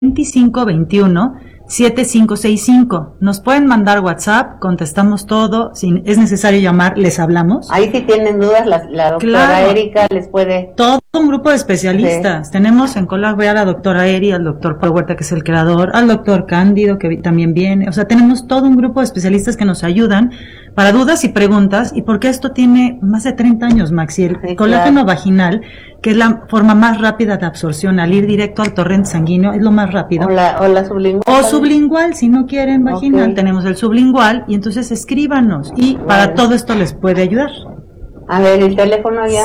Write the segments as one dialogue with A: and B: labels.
A: 2521-7565. Nos pueden mandar WhatsApp, contestamos todo. Si es necesario llamar, les hablamos.
B: Ahí si tienen dudas, la doctora Erika les puede...
A: Todo un grupo de especialistas. Sí. Tenemos en Colag a la doctora Eri, al doctor Pablo Huerta, que es el creador, al doctor Cándido, que también viene. O sea, tenemos todo un grupo de especialistas que nos ayudan para dudas y preguntas, y porque esto tiene más de 30 años, Maxi. El colágeno vaginal, que es la forma más rápida de absorción, al ir directo al torrente sanguíneo, es lo más rápido.
B: O la sublingual.
A: O sublingual, si no quieren vaginal, tenemos el sublingual, y entonces escríbanos, y para todo esto les puede ayudar.
B: A ver, el teléfono ya.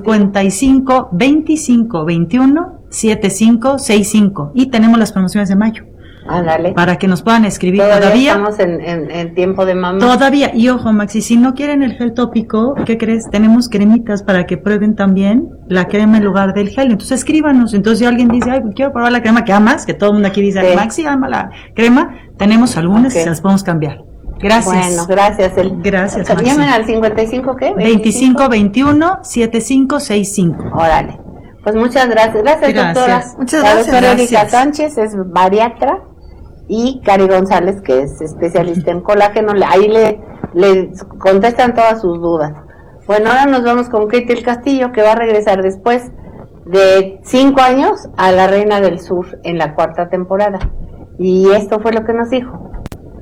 A: 55 25 21 75 65, y tenemos las promociones de mayo.
B: Dale.
A: Para que nos puedan escribir.
B: Todavía estamos en tiempo de mamá.
A: Todavía, y ojo, Maxi, si no quieren el gel tópico, ¿qué crees? Tenemos cremitas para que prueben también la crema en lugar del gel. Entonces escríbanos. Entonces si alguien dice, ay, quiero probar la crema que amas, que todo el mundo aquí dice, Maxi ama la crema, tenemos algunas y se las podemos cambiar. Gracias.
B: Bueno, gracias.
A: Gracias, Maxi.
B: Llamen al 55, ¿qué?
A: 25 21 75 65.
B: Órale. Pues muchas gracias. Gracias, doctora.
A: Muchas gracias.
B: La doctora Erika Sánchez es bariatra, y Cari González, que es especialista en colágeno. Ahí le contestan todas sus dudas. Bueno, ahora nos vamos con Katy del Castillo, que va a regresar después de 5 años a La Reina del Sur en la 4ª temporada. Y esto fue lo que nos dijo.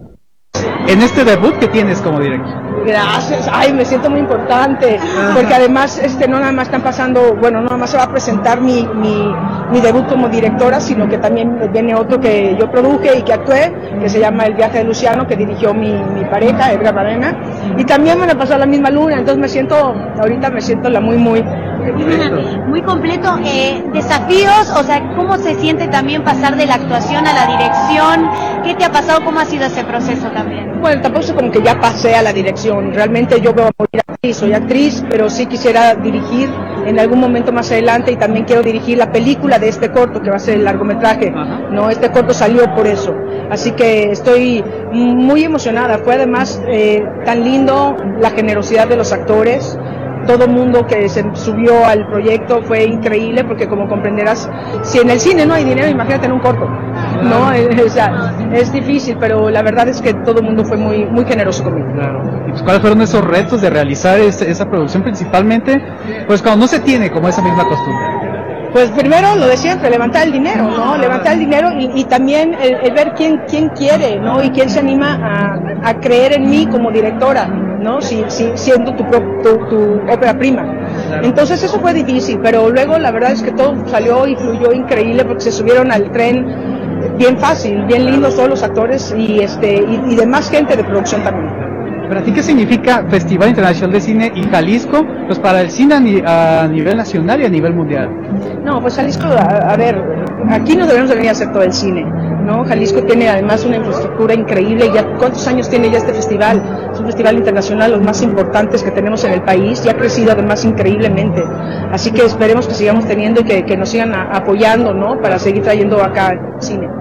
C: En este debut que tienes como director.
D: Gracias, ay, me siento muy importante, porque además no nada más están pasando, bueno, no nada más se va a presentar mi debut como directora, sino que también viene otro que yo produje y que actué, que se llama El viaje de Luciano, que dirigió mi pareja, Edgar Barrena, y también van a pasar la misma luna, entonces ahorita me siento muy
E: completo. Desafíos, o sea, ¿cómo se siente también pasar de la actuación a la dirección? ¿Qué te ha pasado? ¿Cómo ha sido ese proceso también?
D: Bueno, tampoco es como que ya pasé a la dirección, realmente yo veo a morir actriz, soy actriz, pero sí quisiera dirigir en algún momento más adelante, y también quiero dirigir la película de este corto, que va a ser el largometraje, ¿no? Este corto salió por eso, así que estoy muy emocionada. Fue además tan lindo la generosidad de los actores. Todo el mundo que se subió al proyecto fue increíble, porque como comprenderás, si en el cine no hay dinero, imagínate en un corto, ¿no? O sea, es difícil, pero la verdad es que todo el mundo fue muy generoso conmigo.
C: Claro. ¿Y pues cuáles fueron esos retos de realizar esa producción, principalmente, pues cuando no se tiene como esa misma costumbre?
D: Pues primero lo de siempre, levantar el dinero, ¿no? Levantar el dinero y también el ver quién quiere, ¿no? Y quién se anima a creer en mí como directora, ¿no? Siendo tu ópera prima. Claro. Entonces eso fue difícil, pero luego la verdad es que todo salió y fluyó increíble, porque se subieron al tren bien fácil, bien lindos todos los actores y demás gente de producción también.
C: ¿Para ti qué significa Festival Internacional de Cine y Jalisco, pues para el cine a nivel nacional y a nivel mundial?
D: No, pues Jalisco, a ver, aquí no debemos de venir a hacer todo el cine, ¿no? Jalisco tiene además una infraestructura increíble. Ya ¿cuántos años tiene ya este festival? Es un festival internacional, los más importantes que tenemos en el país, y ha crecido además increíblemente. Así que esperemos que sigamos teniendo y que nos sigan apoyando, ¿no? Para seguir trayendo acá el cine.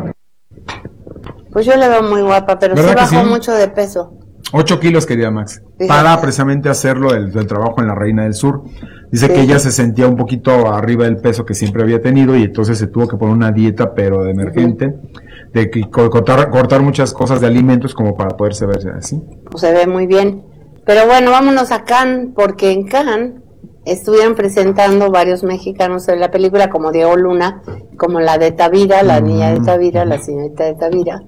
B: Pues yo la veo muy guapa, pero sí bajó mucho de peso.
F: 8 kilos quería Max, para precisamente hacerlo del trabajo en La Reina del Sur. Dice que ella se sentía un poquito arriba del peso que siempre había tenido, y entonces se tuvo que poner una dieta, pero de emergente, de cortar muchas cosas de alimentos como para poderse verse así.
B: Pues se ve muy bien. Pero bueno, vámonos a Cannes, porque en Cannes estuvieron presentando varios mexicanos en la película, como Diego Luna, como la de Tavira, la niña de Tavira, la señorita de Tavira.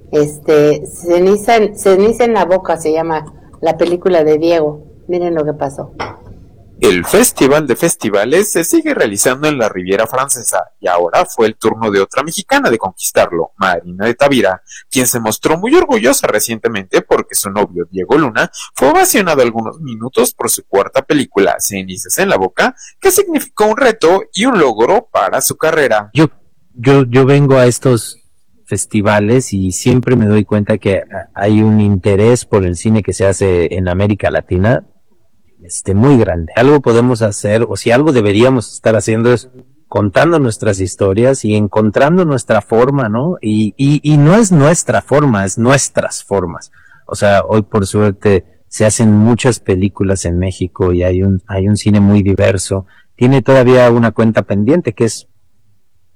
B: Ceniza en la boca se llama la película de Diego. Miren lo que pasó.
G: El Festival de Festivales se sigue realizando en la Riviera Francesa, y ahora fue el turno de otra mexicana de conquistarlo, Marina de Tavira, quien se mostró muy orgullosa recientemente porque su novio Diego Luna fue ovacionado algunos minutos por su cuarta película, Cenizas en la boca, que significó un reto y un logro para su carrera.
H: Yo vengo a estos festivales y siempre me doy cuenta que hay un interés por el cine que se hace en América Latina muy grande. Algo podemos hacer, o si algo deberíamos estar haciendo, es contando nuestras historias y encontrando nuestra forma, ¿no? Y no es nuestra forma, es nuestras formas. O sea, hoy por suerte se hacen muchas películas en México y hay un cine muy diverso. Tiene todavía una cuenta pendiente, que es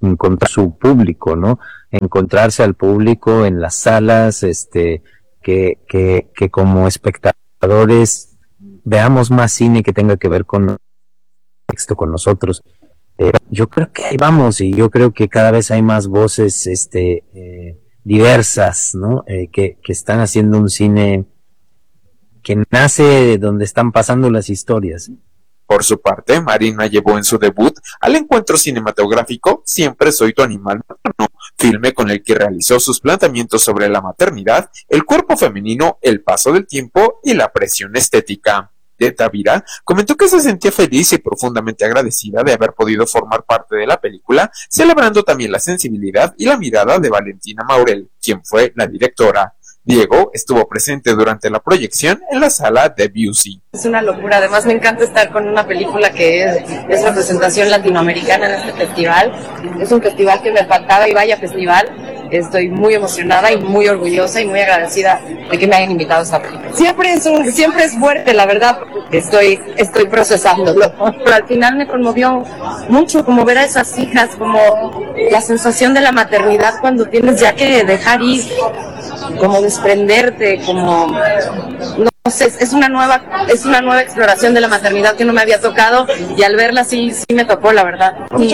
H: encontrar su público, ¿no? Encontrarse al público en las salas, que como espectadores veamos más cine que tenga que ver con texto, con nosotros. Yo creo que ahí vamos, y yo creo que cada vez hay más voces diversas, ¿no? Que están haciendo un cine que nace donde están pasando las historias.
G: Por su parte, Marina llevó en su debut al encuentro cinematográfico Siempre soy tu animal materno, filme con el que realizó sus planteamientos sobre la maternidad, el cuerpo femenino, el paso del tiempo y la presión estética. De Tavira comentó que se sentía feliz y profundamente agradecida de haber podido formar parte de la película, celebrando también la sensibilidad y la mirada de Valentina Maurel, quien fue la directora. Diego estuvo presente durante la proyección en la sala de Busey.
I: Es una locura, además me encanta estar con una película que es representación latinoamericana en este festival. Es un festival que me faltaba y vaya festival. Estoy muy emocionada y muy orgullosa y muy agradecida de que me hayan invitado a esta película. Siempre es fuerte, la verdad, estoy procesándolo. Pero al final me conmovió mucho como ver a esas hijas, como la sensación de la maternidad cuando tienes ya que dejar ir, como desprenderte, como no sé, es una nueva exploración de la maternidad que no me había tocado, y al verla sí me tocó, la verdad. Sí.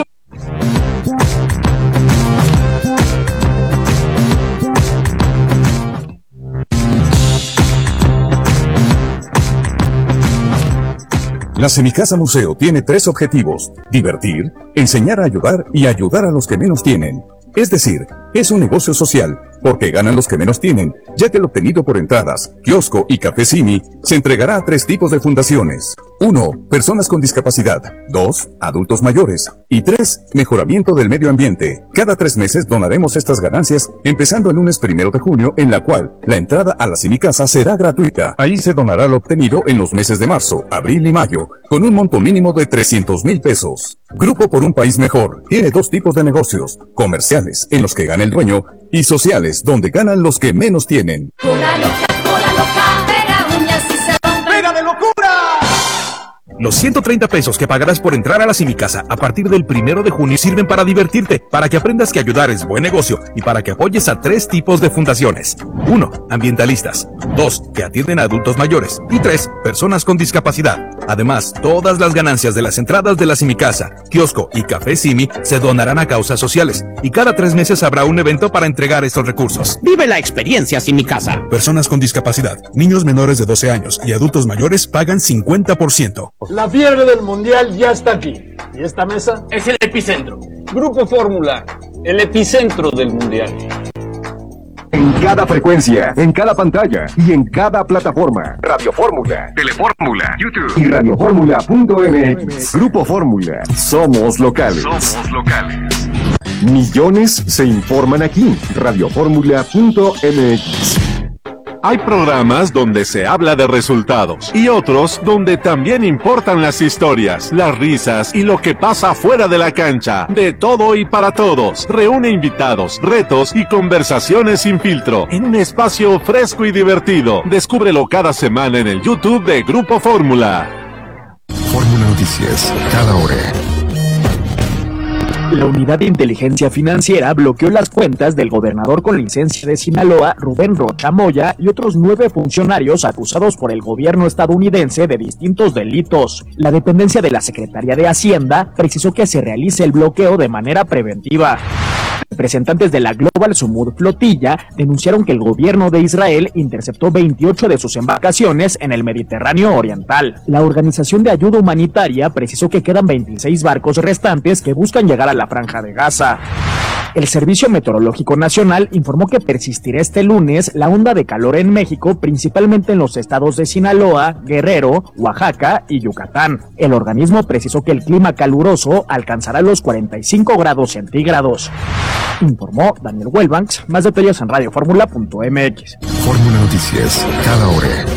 J: La Semicasa Museo tiene 3 objetivos: divertir, enseñar a ayudar y ayudar a los que menos tienen. Es decir, es un negocio social, porque ganan los que menos tienen, ya que el obtenido por entradas, kiosco y café Simi se entregará a 3 tipos de fundaciones. 1. Personas con discapacidad. 2. Adultos mayores. Y 3. Mejoramiento del medio ambiente. Cada 3 meses donaremos estas ganancias, empezando el lunes 1 de junio, en la cual la entrada a la Semicasa será gratuita. Ahí se donará lo obtenido en los meses de marzo, abril y mayo, con un monto mínimo de 300,000 pesos. Grupo por un País Mejor tiene 2 tipos de negocios: comerciales, en los que gana el dueño, y sociales, donde ganan los que menos tienen.
K: Cola loca, pega uñas y se rompe. ¡Pega de locura!
L: Los 130 pesos que pagarás por entrar a la Semicasa a partir del 1 de junio sirven para divertirte, para que aprendas que ayudar es buen negocio y para que apoyes a 3 tipos de fundaciones. 1. Ambientalistas. 2. Que atienden a adultos mayores. Y 3. Personas con discapacidad. Además, todas las ganancias de las entradas de la Semicasa, kiosco y café Simi se donarán a causas sociales. Y cada 3 meses habrá un evento para entregar estos recursos.
M: Vive la experiencia Semicasa.
L: Personas con discapacidad, niños menores de 12 años y adultos mayores pagan 50%.
N: La fiebre del mundial ya está aquí. ¿Y esta mesa?
M: Es el epicentro.
N: Grupo Fórmula, el epicentro del mundial.
O: En cada frecuencia, en cada pantalla y en cada plataforma. Radio Fórmula, Telefórmula, YouTube y radioformula.mx. Grupo Fórmula. Somos locales. Millones se informan aquí. Radioformula.mx.
P: Hay programas donde se habla de resultados y otros donde también importan las historias, las risas y lo que pasa fuera de la cancha. De todo y para todos. Reúne invitados, retos y conversaciones sin filtro en un espacio fresco y divertido. Descúbrelo cada semana en el YouTube de Grupo Fórmula.
O: Fórmula Noticias, cada hora.
Q: La Unidad de Inteligencia Financiera bloqueó las cuentas del gobernador con licencia de Sinaloa, Rubén Rocha Moya, y otros 9 funcionarios acusados por el gobierno estadounidense de distintos delitos. La dependencia de la Secretaría de Hacienda precisó que se realice el bloqueo de manera preventiva. Representantes de la Global Sumud Flotilla denunciaron que el gobierno de Israel interceptó 28 de sus embarcaciones en el Mediterráneo Oriental. La Organización de Ayuda Humanitaria precisó que quedan 26 barcos restantes que buscan llegar a la Franja de Gaza. El Servicio Meteorológico Nacional informó que persistirá este lunes la onda de calor en México, principalmente en los estados de Sinaloa, Guerrero, Oaxaca y Yucatán. El organismo precisó que el clima caluroso alcanzará los 45 grados centígrados. Informó Daniel Wellbanks. Más detalles en radioformula.mx.
O: Fórmula Noticias, cada hora.